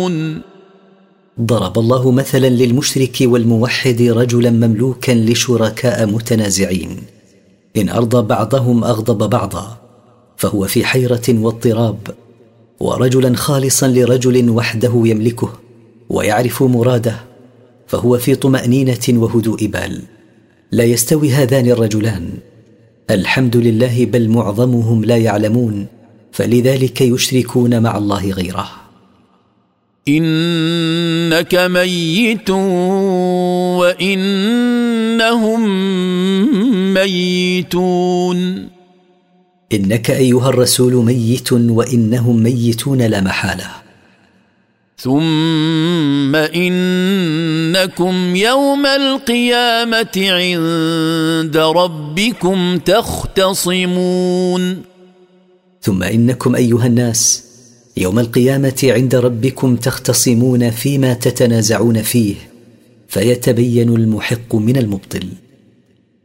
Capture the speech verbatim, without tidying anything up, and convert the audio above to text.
ضرب الله مثلا للمشرك والموحد رجلا مملوكا لشركاء متنازعين، إن أرضى بعضهم أغضب بعضا فهو في حيرة واضطراب، ورجلا خالصا لرجل وحده يملكه ويعرف مراده فهو في طمأنينة وهدوء بال. لا يستوي هذان الرجلان، الحمد لله، بل معظمهم لا يعلمون، فلذلك يشركون مع الله غيره. إنك ميت وإنهم ميتون. إنك أيها الرسول ميت وإنهم ميتون لا محالة. ثم إنكم يوم القيامة عند ربكم تختصمون. ثم إنكم أيها الناس يوم القيامة عند ربكم تختصمون فيما تتنازعون فيه، فيتبين المحق من المبطل.